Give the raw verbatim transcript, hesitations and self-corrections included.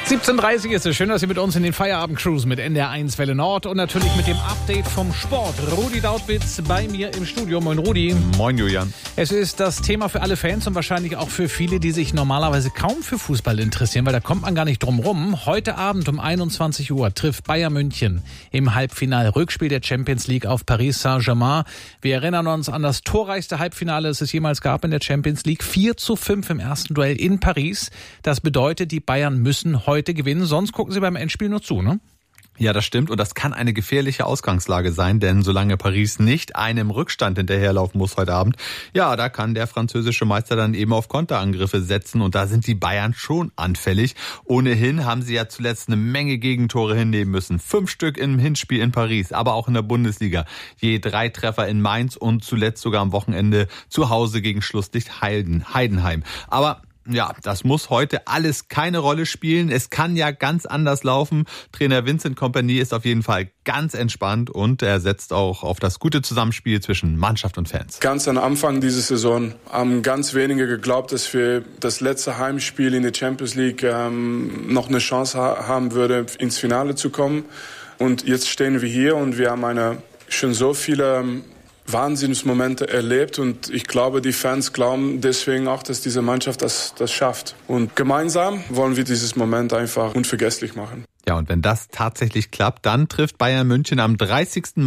siebzehn Uhr dreißig ist es. Schön, dass Sie mit uns in den Feierabend-Cruise mit N D R eins Welle Nord und natürlich mit dem Update vom Sport. Rudi Dautwitz bei mir im Studio. Moin Rudi. Moin Julian. Es ist das Thema für alle Fans und wahrscheinlich auch für viele, die sich normalerweise kaum für Fußball interessieren, weil da kommt man gar nicht drum rum. Heute Abend um einundzwanzig Uhr trifft Bayern München im Halbfinal-Rückspiel der Champions League auf Paris Saint-Germain. Wir erinnern uns an das torreichste Halbfinale, das es jemals gab in der Champions League. vier zu fünf im ersten Duell in Paris. Das bedeutet, die Bayern müssen heute gewinnen, sonst gucken sie beim Endspiel nur zu, ne? Ja, das stimmt und das kann eine gefährliche Ausgangslage sein, denn solange Paris nicht einem Rückstand hinterherlaufen muss heute Abend, ja, da kann der französische Meister dann eben auf Konterangriffe setzen und da sind die Bayern schon anfällig. Ohnehin haben sie ja zuletzt eine Menge Gegentore hinnehmen müssen. Fünf Stück im Hinspiel in Paris, aber auch in der Bundesliga. Je drei Treffer in Mainz und zuletzt sogar am Wochenende zu Hause gegen Schlusslicht Heidenheim. Aber ja, das muss heute alles keine Rolle spielen. Es kann ja ganz anders laufen. Trainer Vincent Kompany ist auf jeden Fall ganz entspannt und er setzt auch auf das gute Zusammenspiel zwischen Mannschaft und Fans. Ganz am Anfang dieser Saison haben ganz wenige geglaubt, dass wir das letzte Heimspiel in der Champions League ähm, noch eine Chance ha- haben würde, ins Finale zu kommen. Und jetzt stehen wir hier und wir haben eine, schon so viele ähm, Wahnsinnsmomente erlebt und ich glaube, die Fans glauben deswegen auch, dass diese Mannschaft das, das schafft. Und gemeinsam wollen wir dieses Moment einfach unvergesslich machen. Ja, und wenn das tatsächlich klappt, dann trifft Bayern München am dreißigsten